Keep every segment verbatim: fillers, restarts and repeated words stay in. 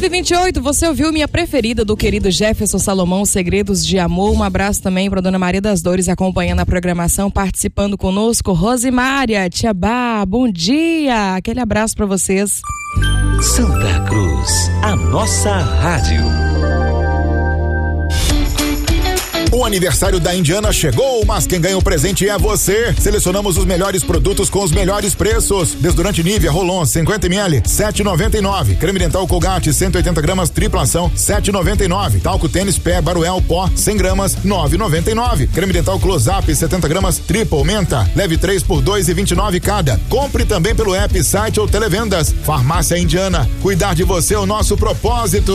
nove e vinte e oito, você ouviu Minha Preferida do querido Jefferson Salomão, Segredos de Amor. Um abraço também para dona Maria das Dores acompanhando a programação, participando conosco. Rosimária, Tia Bá, bom dia. Aquele abraço para vocês. Santa Cruz, a nossa rádio. O aniversário da Indiana chegou, mas quem ganha o presente é você. Selecionamos os melhores produtos com os melhores preços. Desodorante Nivea Rolon cinquenta mililitros, sete reais e noventa e nove. Creme dental Colgate cento e oitenta gramas tripla ação, sete reais e noventa e nove. Talco Tênis Pé Baruel Pó cem gramas, nove reais e noventa e nove. Creme dental Close-Up setenta gramas Triple Menta, leve três por dois reais e vinte e nove cada. Compre também pelo app, site ou televendas. Farmácia Indiana, cuidar de você é o nosso propósito.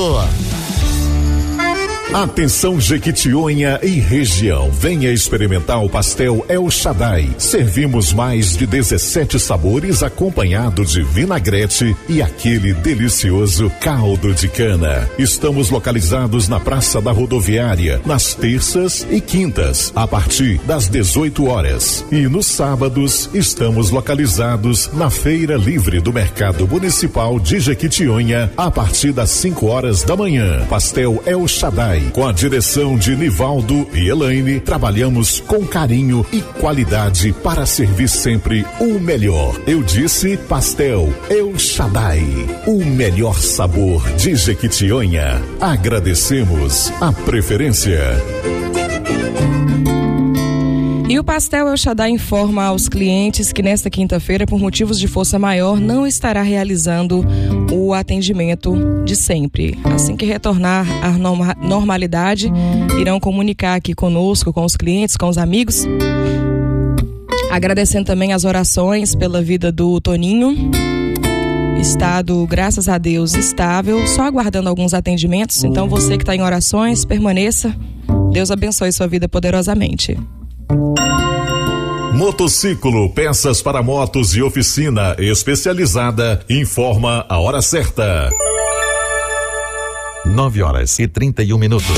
Atenção Jequitinhonha e região, venha experimentar o pastel El Shaddai. Servimos mais de dezessete sabores acompanhado de vinagrete e aquele delicioso caldo de cana. Estamos localizados na Praça da Rodoviária, nas terças e quintas, a partir das dezoito horas. E nos sábados estamos localizados na Feira Livre do Mercado Municipal de Jequitinhonha, a partir das cinco horas da manhã. Pastel El Shaddai, com a direção de Nivaldo e Elaine, trabalhamos com carinho e qualidade para servir sempre o melhor. Eu disse Pastel El Shaddai, o melhor sabor de Jequitinhonha. Agradecemos a preferência. E o Pastel El Shaddai informa aos clientes que nesta quinta-feira, por motivos de força maior, não estará realizando o atendimento de sempre. Assim que retornar à norma- normalidade, irão comunicar aqui conosco, com os clientes, com os amigos. Agradecendo também as orações pela vida do Toninho. Estado, graças a Deus, estável, só aguardando alguns atendimentos. Então você que está em orações, permaneça. Deus abençoe sua vida poderosamente. Motociclo, peças para motos e oficina especializada, informa a hora certa. nove horas e trinta e um minutos.